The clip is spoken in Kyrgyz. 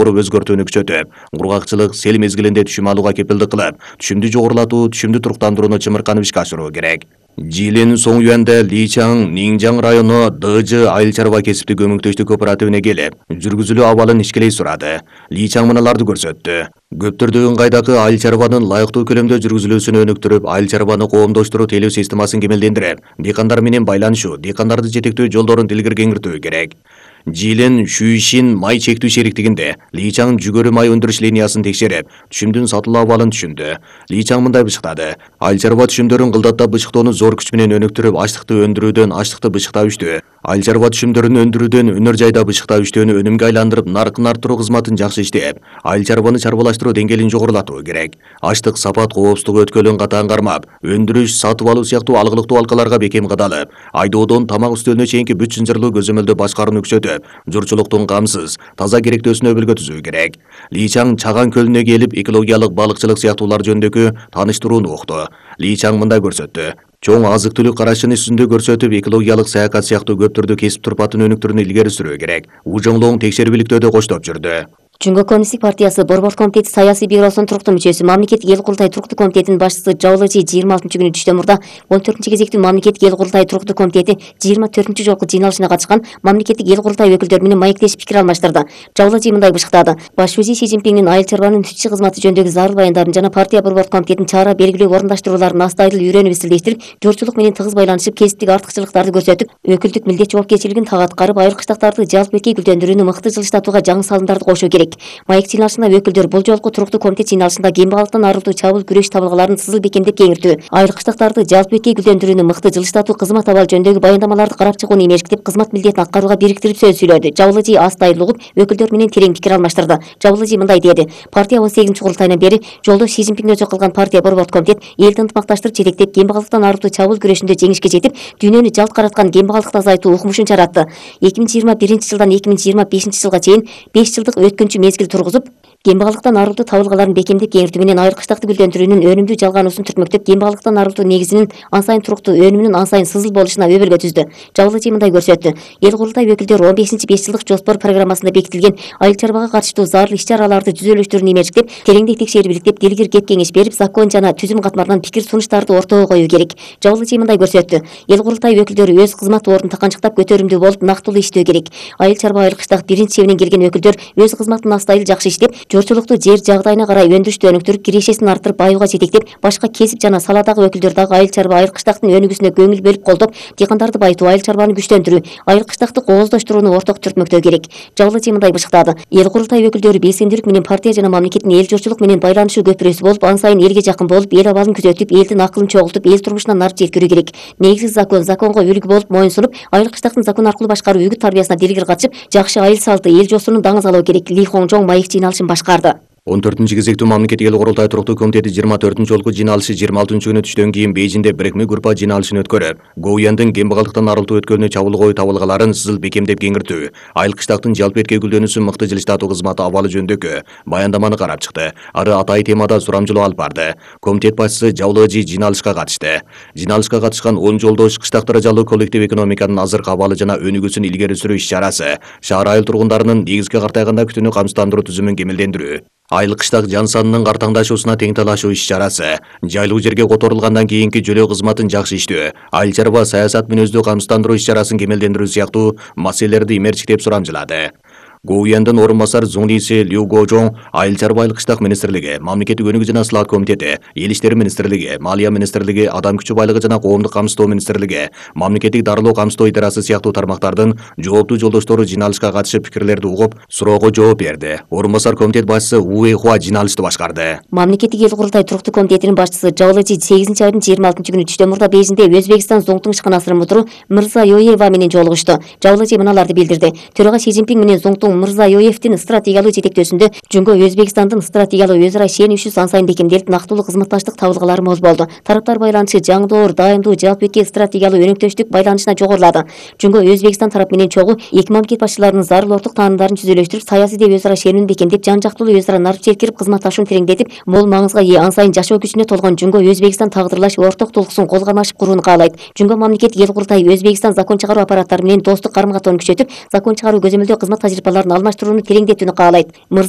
чоңкуруп өзгөртүүнү күчөтүп, кургакчылык, сел мезгилинде түшүм алууга кепилдик кылып, түшүмдү жогорулатуу, түшүмдү туруктандырууну чымырканып ишке ашыруу керек. Жилин Соңюанде Личаң Ниңжаң району ДЖ айыл чарба кесиптик көмөктөштүк кооперативине келип, жүргүзүлүү абалын ишкелей сурады. Личаң мыналарды көрсөттү. Көптөрдөгүн кайдакы айыл чарбанын лайыктуу көлөмдө жүргүзүлүүсүнө өнүктүрүп, айыл чарбаны коомдоштуруу тейлөө системасын кемелдендирип, дыйкандар менен байланышуу, дыйкандарды жетектөө жолдорун тилгер кеңиртүү керек. Жилин Шуйшин май чектүү шериктигинде Личаң жүгөрү май өндүрүш линиясын текшерип, түшүмдүн сатылуу абалын түшүндү. Личаң мындай бышыктады. Айыл чарба түшүмдөрүн кылдаттап бышыктоону зор күч менен өнүктүрүп, аштыкты өндүрүүдөн аштыкты бышыктап иштөө, айыл чарба түшүмдөрүн өндүрүүдөн өнөр жайда бышыктап иштөөнү өнүмгө айландырып, наркын арттыруу кызматын жакшы иштеп, айыл чарбаны чарбалаштыруу деңгээлин жогорулатуу керек. Аштык, сапат, коопсуздук өткөлүн катаан кармап, өндүрүш, сатып алуу сыяктуу алгылыктуу алкаларга бекем кадалып, айдоодон тамак үстөлүнө чейинки бүт чынжырлуу көзөмөлдө башкарууну күчөтүп, журчулуктун камсыз, таза керектөөсүн өбөлгө түзүү керек. Личаң Чаган көлүнө келип, экологиялык балыкчылык сыяктуулар жөнүндөгү тааныштырууну укту. Личаң мындай көрсөттү. Чоң азык түлүк карашын үстүндө көрсөтүп, экологиялык саякат сыяктуу көптөрдү кесип турпатын өнүктүрүүнү илгери сүрүү керек. Ужоңлоң текшерүүлүктөө да коштоп жүрдү. Жумгө Коммунисттик партиясы Борбор комитети саясий бюросунун туруктуу мүчөсү, мамлекеттик эл курултай туруктуу комитетинин башчысы Жавлыжи 26-күнү түштөн мурда 14-кезектүү мамлекеттик эл курултай туруктуу комитети 24-жолку жыйналышына катышкан мамлекеттик эл курултай өкүлдөрү менен маектешип пикир алмаштырды. Жавлыжи мындай бышыктады. Баш вазир Си Цзиньпиндин айыл чарбанын түтчү кызматы жөнүндөгү зарыл баяндарын жана партия Борбор комитетинин чара белгилөө орундаштырууларын астайыл үйрөнүп изилдештирип, журчулук менен тыгыз байланышып, кесиптик артыкчылыктарды көрсөтүп, өкүлдүк милдет жоопкерчилигин так аткарып, айыл кыштактарды жалпы бетке гүлдөндүрүүнү мыкты жылыштатууга жаңы салымдарды кошуу керек. Маек жыйналышында өкүлдөр бул жолку туруктуу комитет жыйналышында кембагалыктан арылтуу чабуул күрөш табылгаларын сызыл бекемдеп кеңиртүү, айыл кыштактарды жалпы бетке гүлдөндүрүүнү мыкты жылыштатуу, кызмат абалы жөнүндөгү баяндамаларды карап чыгууну эмештип, кызмат милдетин аткарууга бириктирип сөз сүйлөдү. Жавлыжи астайыл угуп, өкүлдөр менен терең пикир алмаштырды. Жавлыжи мындай деди. Партия 18-курултайынан бери жолдош Си Цзиньпинге өзү кылган партия Борбор комитет элди ынтымакташтырып жетектеп, кембагалыктан арылтуу чабуул күрөшүндө жеңишке жетип, дүйнөнү жалт караткан кембагалдыкты азайтуу укмушун жаратты. 2021-жылдан 2025-жылга чейин 5 жылдык өткөнчү мезгил тургузуп, кембагалыктан арылтуу табылгаларын бекемдеп кеңиртүү менен айыл кыштакты гүлдөндүрүүнүн өнүмдүү жалгануусун түртмөктөп, кембагалыктан арылтуу негизинин ан сайын туруктуу, өнүмүнүн ан сайын сызыл болушуна өбөлгө түздү. Жавлыжи мындай көрсөттү. Эл курултай өкүлдөрү 15-5 жылдык жоспор программасында бекитилген айыл чарбага катыштуу зарыл иш-чараларды жүзөлөштүрүүнү эмерчиктеп, тереңдей текшерип иликтеп, дилгир кеп кеңеш берип, закон жана түзүм катмарынан пикир сунуштарды ортого коюу керек. Жавлыжи мындай көрсөттү. Эл курултай өкүлдөрү өз кызмат ордун таканчыктап көтөрүмдүү болуп, нактылуу иштөө керек. Айыл чарба, айыл кыштак биринчи чебинен келген өкүлдөр өз кызматын астайыл жакшы иштеп, журчулукту жер жагдайына карай өндүрүштү өнүктүрүп, кирешесин арттырып, баюуга жетектеп, башка кесип жана саладагы өкүлдөр дагы айыл чарба, айыл кыштактын өнүгүүсүнө көңүл бөлүп колдоп, дыйкандарды байытуу, айыл чарбаны күчтөндүрүү, айыл кыштакты кооздоштурууну орток түртмөктөө керек. Жавлыжи мындай бышыктады. Эл курултай өкүлдөрү белсендүүлүк менен партия жана мамлекеттин эл журчулук менен байланышуу көпүрөсү болуп, ан сайын элге жакын болуп, эл абалын күзөтүп, элдин акылын чогултуп, эл турмушуна нарып жеткирүү керек. Негизги закон, законго үлгү болуп моюн сунуп, айыл кыштактын закон аркылуу башкаруу үгүт тарбиясына дилгир катышып, жакшы айыл салты, эл жосунун даңазалоо керек. Ли Хоңжоң маек жыйналышын башкарды. 14-кезектүү мамлекеттик эл курултай туруктуу комитети 24-жолку жыйналышы 26-күнү түштөн кийин Бейжиңде бирикме группа жыйналышын өткөрүп, Гоуяндын кембагалдыктан арылтуу өткөлүнө чабуул коюу табылгаларын сызыл бекемдеп кеңиртүү, айыл кыштактын жалпы бетке гүлдөнүүсүн мыкты жылыштатуу кызматы абалы жөнүндөгү баяндаманы карап чыкты. Ары атайын темада сурамжылоо алып барды. Комитет башчысы Жавлыжи жыйналышка катышты. Жыйналышка катышкан 10 жолдош кыштак даражалуу коллектив экономиканын азыркы абалы жана өнүгүүсүн илгери сүрүү иш-чарасы, шаар айыл тургундарынын негизги картайганда күтүүнү камсыздандыруу түзүмүн кемелдендирүү, айыл кыштак жан санынын картаңдашуусуна тең талашуу иш-чарасы, жайлуу жерге которулгандан кийинки жөлөө кызматын жакшы иштөө, айыл чарба саясат мүнөздүү камсыздандыруу иш-чарасын кемелдендирүү сыяктуу маселелерди имерчиктеп сурамжылады. Гоуяндын орун басар Зуңлиси Лю Гожоң айыл чарба айыл кыштак министрлиги, мамлекеттик өнүгүү жана сылаат комитети, эл иштери министрлиги, малия министрлиги, адам күчү байлыгы жана коомдук камсыздоо министрлиги, мамлекеттик дарылоо камсыздоо идарасы сыяктуу тармактардын жооптуу жолдоштору жыйналышка катышып пикирлерди угуп, суроого жооп берди. Орун басар комитет башчысы Уэ Хуа жыйналышты башкарды. Мамлекеттик эл курултай туруктуу комитетинин башчысы Жавлыжи 8-айдын 26-күнү түштөн мурда Бейжиңде Өзбекстан Зоңтуң ишканасынын мудуру Мырза Йоева менен жолугушту. Жавлыжи мыналарды билдирди. Төрага Си Цзиньпин менен Зоңтуң Мырза Йоевдин стратегиялуу жетектөөсүндө Жумго Өзбекстандын стратегиялуу өз ара ишенүүсү ан сайын бекемделип, нактылуу кызматташтык табылгалары мол болду. Тараптар байланышы жаңдоор, дайымдуу, жалпы бетке стратегиялуу өнөктөштүк байланышына жогорулады. Жумго Өзбекстан тарап менен чогуу эки мамлекет башчыларынын зарыл орток таанымдарын түзөлөштүрүп, саясий өз ара ишенүүнү бекемдеп, жан жактуулуу өз ара нарып жеткирип, кызматташууну тереңдетип, мол маңызга ээ ан сайын жашоо күчүнө толгон Жумго Өзбекстан тагдырлаш орток толкусун колго алмашып курууну каалайт. Жумго мамлекет эл курултай Өзбекстан закон чыгаруу аппараттары менен достук карым-катманы күчөтүп, закон чыгаруу көзөмөлдөө кызмат тажрыйбаларын алмаштырууну тереңдетүүнү каалайт.